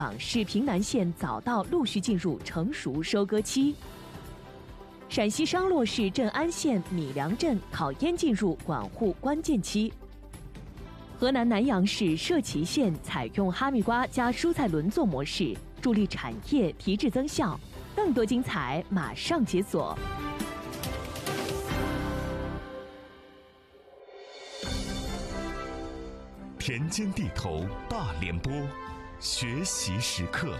港市平南县早稻陆续进入成熟收割期。陕西商洛市镇安县米粮镇考验进入管护关键期。河南南阳市社旗县采用哈密瓜加蔬菜轮作模式，助力产业提质增效。更多精彩马上解锁。 田间地头大联播，学习时刻。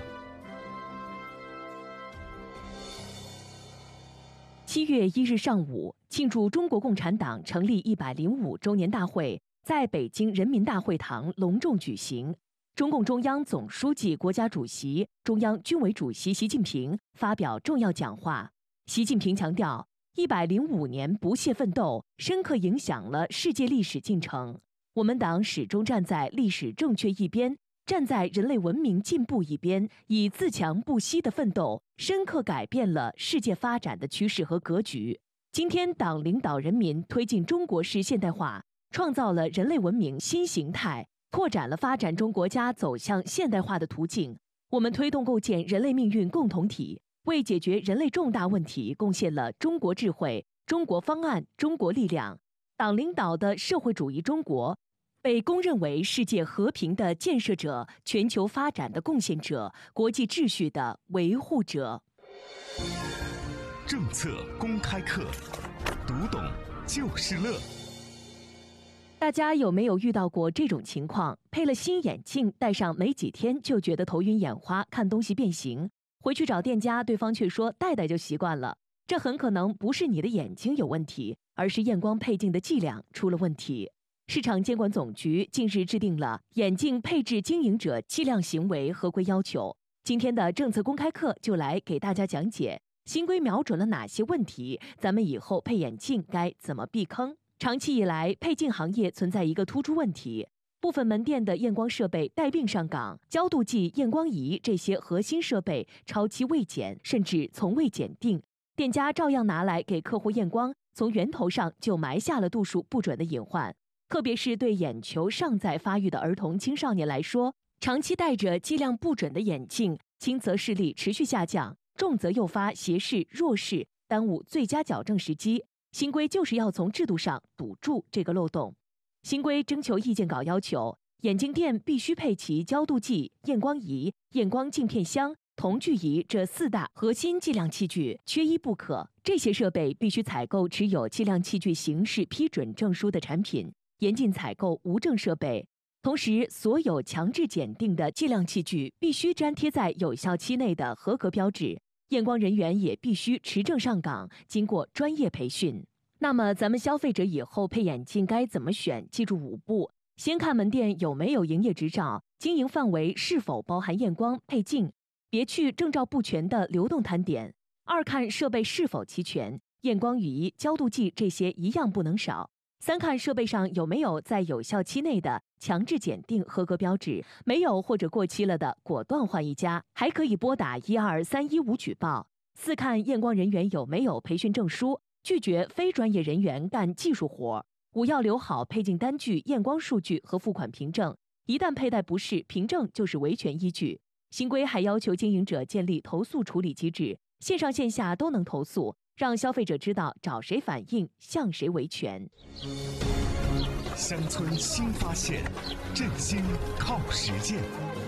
7月1日上午，庆祝中国共产党成立105周年大会在北京人民大会堂隆重举行。中共中央总书记、国家主席、中央军委主席习近平发表重要讲话。习近平强调，105年不懈奋斗，深刻影响了世界历史进程。我们党始终站在历史正确一边，站在人类文明进步一边，以自强不息的奋斗，深刻改变了世界发展的趋势和格局。今天，党领导人民推进中国式现代化，创造了人类文明新形态，拓展了发展中国家走向现代化的途径。我们推动构建人类命运共同体，为解决人类重大问题贡献了中国智慧、中国方案、中国力量。党领导的社会主义中国被公认为世界和平的建设者、全球发展的贡献者、国际秩序的维护者。 政策公开课，读懂就是乐。 大家有没有遇到过这种情况？配了新眼镜，戴上没几天就觉得头晕眼花，看东西变形，回去找店家，对方却说戴戴就习惯了。这很可能不是你的眼睛有问题，而是验光配镜的剂量出了问题。市场监管总局近日制定了眼镜配置经营者计量行为合规要求。今天的政策公开课就来给大家讲解新规瞄准了哪些问题，咱们以后配眼镜该怎么避坑。长期以来，配镜行业存在一个突出问题，部分门店的验光设备带病上岗，焦度计、验光仪这些核心设备超期未检，甚至从未检定，店家照样拿来给客户验光，从源头上就埋下了度数不准的隐患。特别是对眼球尚在发育的儿童青少年来说，长期戴着剂量不准的眼镜，轻则视力持续下降，重则诱发斜视、弱视，耽误最佳矫正时机。新规就是要从制度上堵住这个漏洞。新规征求意见稿要求，眼镜店必须配齐焦度计、验光仪、验光镜片箱、瞳距仪这4大核心计量器具，缺一不可。这些设备必须采购持有计量器具形式批准证书的产品，严禁采购无证设备。同时，所有强制检定的计量器具必须粘贴在有效期内的合格标志，验光人员也必须持证上岗，经过专业培训。那么咱们消费者以后配眼镜该怎么选？记住5步：先看门店有没有营业执照，经营范围是否包含验光配镜，别去证照不全的流动摊点。2看设备是否齐全，验光仪、焦度计这些一样不能少。3看设备上有没有在有效期内的强制检定合格标志，没有或者过期了的，果断换一家，还可以拨打12315举报。4看验光人员有没有培训证书，拒绝非专业人员干技术活。5要留好配镜单据、验光数据和付款凭证，一旦佩戴不适，凭证就是维权依据。新规还要求经营者建立投诉处理机制，线上线下都能投诉，让消费者知道找谁反映，向谁维权。 乡村新发现，振兴靠实践。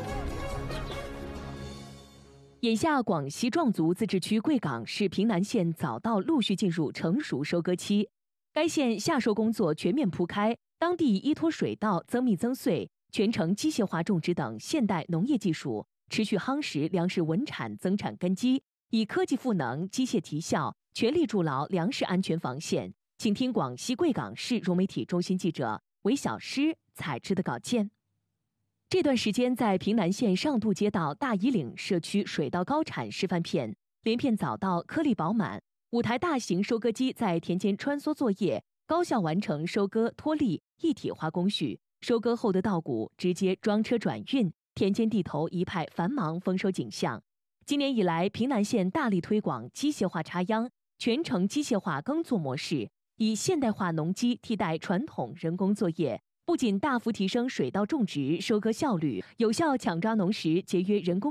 眼下，广西壮族自治区贵港市平南县早稻陆续进入成熟收割期。该县夏收工作全面铺开，当地依托水稻增蜜增穗、全程机械化种植等现代农业技术，持续夯实粮食稳产增产根基，以科技赋能、机械提效，全力筑牢粮食安全防线。请听广西贵港市融媒体中心记者韦小诗采制的稿件。这段时间，在平南县上渡街道大垠岭社区水稻高产示范片，连片早稻颗粒饱满，5台大型收割机在田间穿梭作业，高效完成收割脱粒一体化工序。收割后的稻谷直接装车转运，田间地头一派繁忙丰收景象。今年以来，平南县大力推广机械化插秧，全程机械化耕作模式，以现代化农机替代传统人工作业， 不仅大幅提升水稻种植、收割效率，有效抢抓农时，节约人工